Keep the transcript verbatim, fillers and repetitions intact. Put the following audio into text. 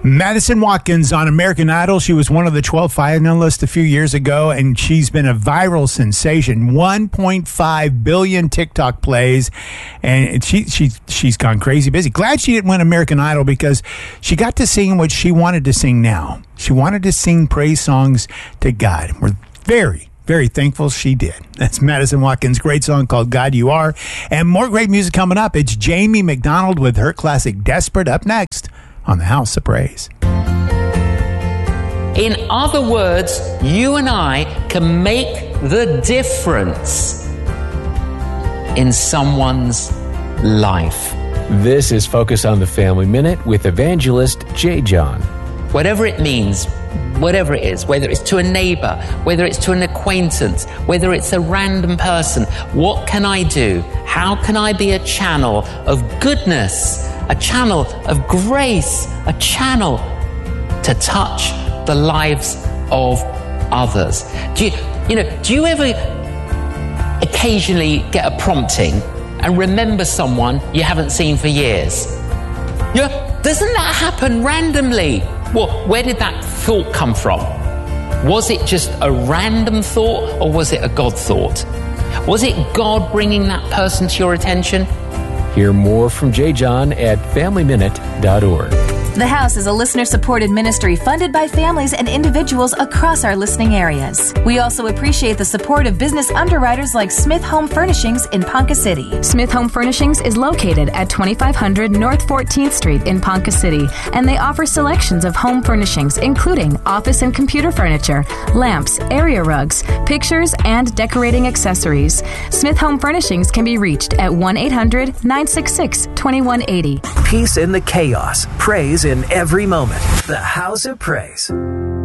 Madison Watkins on American Idol. She was one of the twelve finalists a few years ago, and she's been a viral sensation. one point five billion TikTok plays, and she, she, she's gone crazy busy. Glad she didn't win American Idol because she got to sing what she wanted to sing now. She wanted to sing praise songs to God. We're very, very thankful she did. That's Madison Watkins' great song called God You Are. And more great music coming up. It's Jamie McDonald with her classic Desperate up next on the House of Praise. In other words, you and I can make the difference in someone's life. This is Focus on the Family Minute with evangelist J. John. Whatever it means, whatever it is, whether it's to a neighbor, whether it's to an acquaintance, whether it's a random person, what can I do? How can I be a channel of goodness, a channel of grace, a channel to touch the lives of others? Do you, you know, do you ever occasionally get a prompting and remember someone you haven't seen for years? Yeah, doesn't that happen randomly? Well, where did that thought come from? Was it just a random thought, or was it a God thought? Was it God bringing that person to your attention? Hear more from J. John at family minute dot org. The House is a listener-supported ministry funded by families and individuals across our listening areas. We also appreciate the support of business underwriters like Smith Home Furnishings in Ponca City. Smith Home Furnishings is located at twenty-five hundred North fourteenth Street in Ponca City, and they offer selections of home furnishings, including office and computer furniture, lamps, area rugs, pictures, and decorating accessories. Smith Home Furnishings can be reached at one eight hundred nine six six two one eight zero. Peace in the chaos. Praise in every moment. The House of Praise.